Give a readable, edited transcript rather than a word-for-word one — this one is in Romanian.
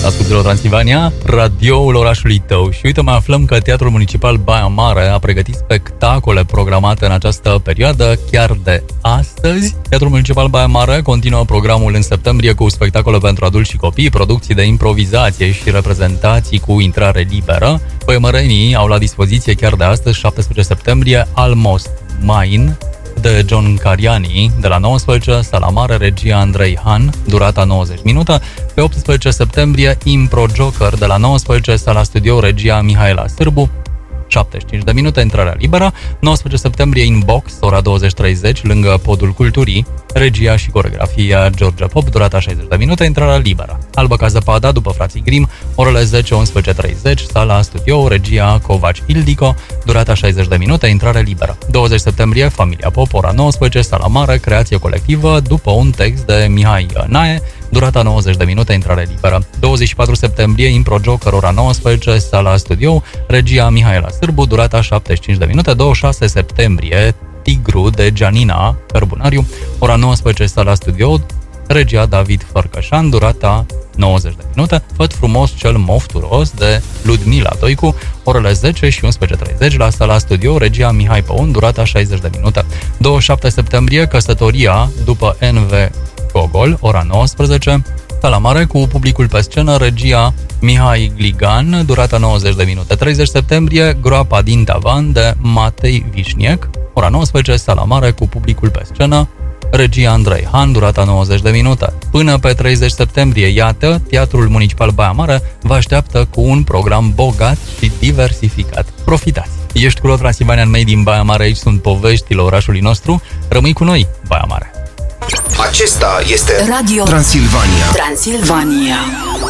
Ascultă Transilvania, radioul orașului tău. Și uite, mai aflăm că Teatrul Municipal Baia Mare a pregătit spectacole programate în această perioadă, chiar de astăzi. Teatrul Municipal Baia Mare continuă programul în septembrie cu spectacole pentru adulți și copii, producții de improvizație și reprezentații cu intrare liberă. Băiemărenii au la dispoziție chiar de astăzi, 17 septembrie, Almost Mine de John Cariani, de la 19, Sala Mare, regia Andrei Han, durata 90 minute. Pe 18 septembrie, Impro Joker, de la 19, Sala Studio, regia Mihaela Sârbu, 75 de minute, intrarea liberă. 19 septembrie, Inbox, ora 20:30, lângă Podul Culturii, regia și coreografia George Pop, durata 60 de minute, intrarea liberă. Alba ca zăpada, după Frații Grimm, orele 10-11:30, Sala Studio, regia Covaci Ildico, durata 60 de minute, intrare liberă. 20 septembrie, Familia Pop, ora 19, Sala Mare, creație colectivă, după un text de Mihai Nae, durata 90 de minute, intrare liberă. 24 septembrie, Impro Joker, ora 19, Sala Studio, regia Mihaela Sârbu, durata 75 de minute. 26 septembrie, Tigru de Gianina Cărbunariu, ora 19, Sala Studio, regia David Fărcășan, durata 90 de minute. Făt frumos cel mofturos de Ludmila Toicu, orele 10 și 11:30 la Sala Studio, regia Mihai Păun, durata 60 de minute. 27 septembrie, Căsătoria după NV Gogol, ora 19, Sala Mare cu publicul pe scenă, regia Mihai Gligan, durata 90 de minute. 30 septembrie, Groapa din Tavan de Matei Vișniec, ora 19, Sala Mare cu publicul pe scenă, regia Andrei Han, durata 90 de minute. Până pe 30 septembrie, iată, Teatrul Municipal Baia Mare vă așteaptă cu un program bogat și diversificat. Profitați! Ești cu Transilvania Made in Baia Mare, aici sunt poveștile orașului nostru. Rămâi cu noi, Baia Mare! Acesta este Radio Transilvania. Transilvania.